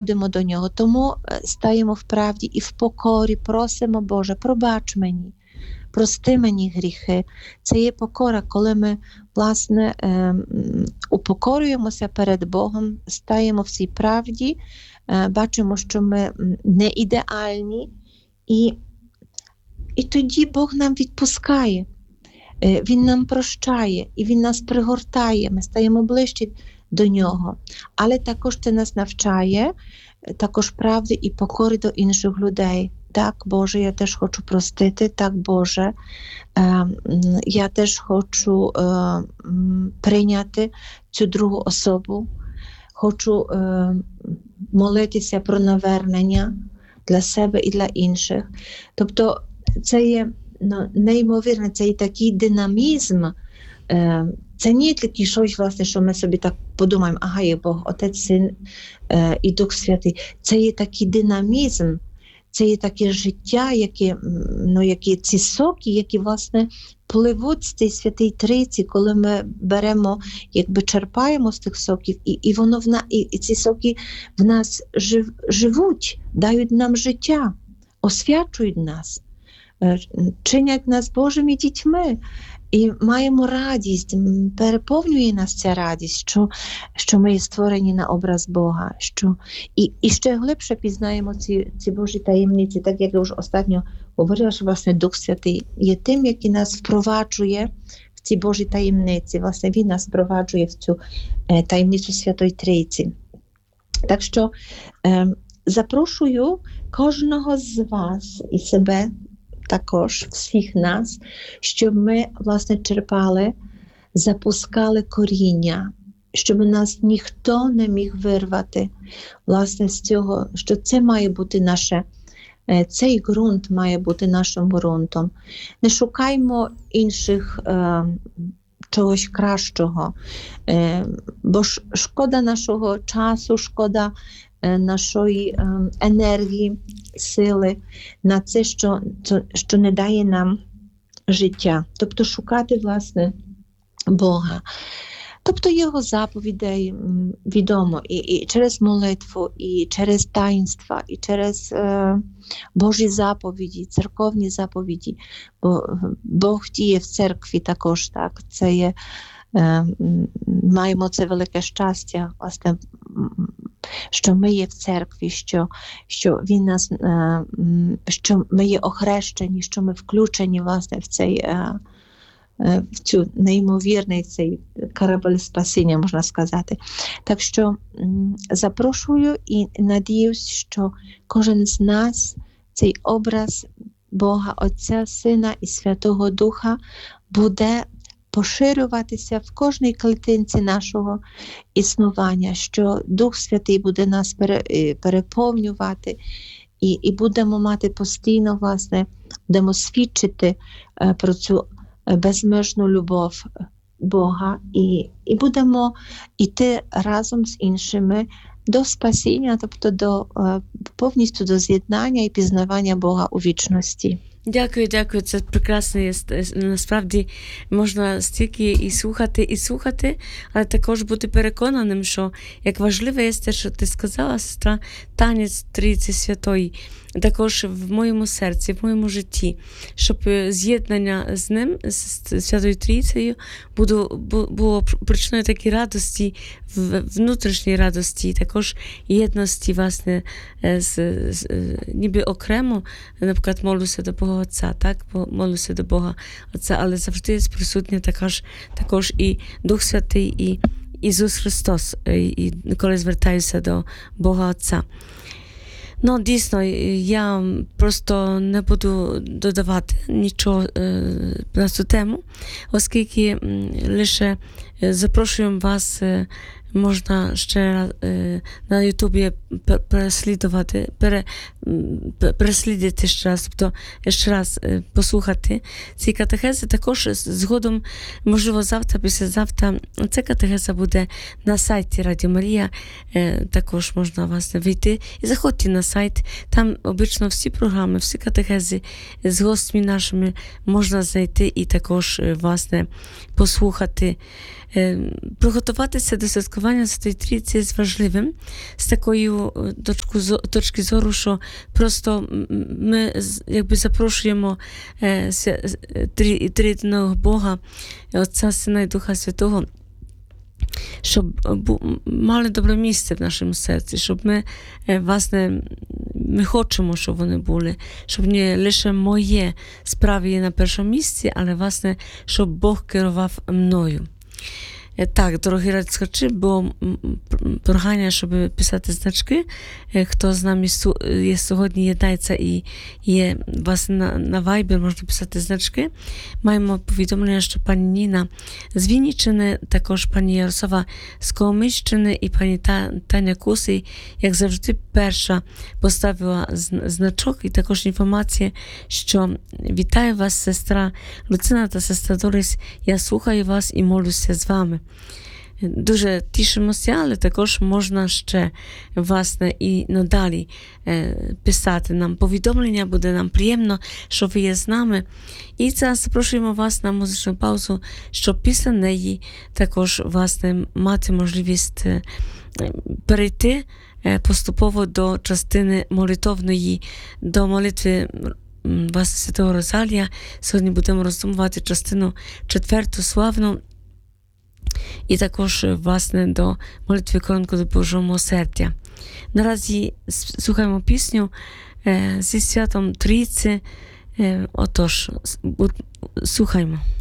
приходимо до нього. Тому стаємо в правді і в покорі, просимо, Боже, пробач мені, прости мені гріхи. Це є покора, коли ми, власне, упокорюємося перед Богом, стаємо в цій правді, бачимо, що ми не ідеальні, і тоді Бог нам відпускає, Він нам прощає, і Він нас пригортає, ми стаємо ближче до Нього. Але також це нас навчає, також правди і покори до інших людей. Так, Боже, я теж хочу простити, так, Боже, я теж хочу прийняти цю другу особу, хочу молитися про навернення для себе і для інших. Тобто це є неймовірне, це є такий динамізм, це не тільки щось, власне, що ми собі так подумаємо, ага, є Бог, Отець, Син і Дух Святий. Це є такий динамізм, це є таке життя, які ці соки, які, власне, пливуть з цієї Святій Трійці, коли ми беремо, якби черпаємо з тих соків, і ці соки в нас живуть, дають нам життя, освячують нас, чинять нас Божими дітьми. І маємо радість, переповнює нас ця радість, що ми є створені на образ Бога. І ще глибше пізнаємо ці Божі таємниці, так як я вже останньо говорила, що, власне, Дух Святий є тим, який нас впроваджує в ці Божі таємниці. Власне, Він нас впроваджує в цю таємницю Святої Трійці. Так що запрошую кожного з вас і себе, також всіх нас, щоб ми, власне, черпали, запускали коріння, щоб нас ніхто не міг вирвати, власне, з цього, що це має бути цей ґрунт має бути нашим ґрунтом. Не шукаймо інших чогось кращого, бо шкода нашого часу, шкода нашої енергії, сили на це, що не дає нам життя. Тобто шукати, власне, Бога. Тобто Його заповідей, відомо, і через молитву, і через таїнства, і через Божі заповіді, церковні заповіді. Бо Бог діє в церкві також, так. Це є, маємо це велике щастя, власне, що ми є в церкві, що Він нас, що ми є охрещені, що ми включені, власне, в цю неймовірний цей корабель спасіння, можна сказати. Так що запрошую і надіюсь, що кожен з нас цей образ Бога, Отця, Сина і Святого Духа буде поширюватися в кожній клітинці нашого існування, що Дух Святий буде нас переповнювати і будемо мати постійно, власне, будемо свідчити про цю безмежну любов Бога і будемо йти разом з іншими до спасіння, тобто повністю до з'єднання і пізнавання Бога у вічності. Дякую, це прекрасно. Насправді можна стільки і слухати, але також бути переконаним, що як важливе є те, що ти сказала, сестра, танець Трійці Святої, також в моєму серці, в моєму житті, щоб з'єднання з ним, з Святою Трійцею, було причиною такій радості, внутрішньої радості, також єдності, власне, ніби окремо, наприклад, молюся до Бога Отця, так? Молюся до Бога Отця, але завжди є присутня також і Дух Святий, і Ісус Христос, і коли звертаюся до Бога Отця. Дійсно, я просто не буду додавати нічого на цю тему, оскільки лише запрошуємо вас, можна ще раз на Ютубі переслідити ще раз, тобто ще раз послухати ці катехези. Також згодом, можливо, завтра, післязавтра, ця катехеза буде на сайті Радіо Марія, також можна, власне, вийти і заходьте на сайт, там обично всі програми, всі катехези з гостями нашими можна знайти і також, власне, послухати, приготуватися до святкування святкування Святої Трійці є важливим з такої точки зору, що просто ми якби запрошуємо трійного Бога, Отця, Сина і Духа Святого, щоб мали добре місце в нашому серці, щоб ми хочемо, щоб вони були, щоб не лише моє справи є на першому місці, але, власне, щоб Бог керував мною. Так, дорогі радіослухачі, бо прохання, щоб писати значки, хто з нами є сьогодні, єднається і є вас на Viber, можна писати значки. Маємо повідомлення, що пані Ніна з Вінниччини, також пані Ярослава з Коломийщини і пані Таня Кусий, як завжди, перша поставила значок, і також інформація, що вітаю вас, сестра Люцина та сестра Дорис, я слухаю вас і молюся з вами. Дуже тішимося, але також можна ще, власне, і надалі писати нам повідомлення, буде нам приємно, що ви є з нами. І зараз запрошуємо вас на музичну паузу, щоб після неї також, власне, мати можливість перейти поступово до частини молитовної, до молитви власне Святого Розалія. Сьогодні будемо роздумувати частину 4 славну, і також, власне, до молитви коронку до Божого милосердя. Наразі слухаємо пісню зі святом Трійці. Отож, слухаймо.